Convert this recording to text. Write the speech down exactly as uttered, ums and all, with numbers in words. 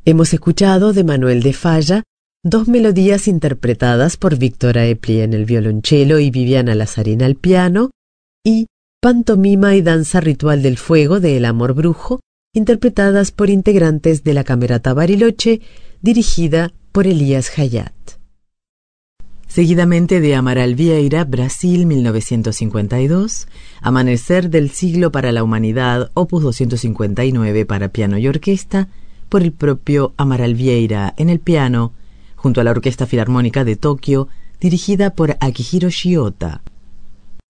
Hemos escuchado de Manuel de Falla dos melodías interpretadas por Víctora Epli en el violonchelo y Viviana Lazzarín al piano, y Pantomima y danza ritual del fuego de El amor brujo, interpretadas por integrantes de la Camerata Bariloche, dirigida por Elías Hayat. Seguidamente de Amaral Vieira, Brasil, mil novecientos cincuenta y dos, Amanecer del siglo para la humanidad, opus doscientos cincuenta y nueve para piano y orquesta, por el propio Amaral Vieira en el piano, junto a la Orquesta Filarmónica de Tokio, dirigida por Akihiro Shiota.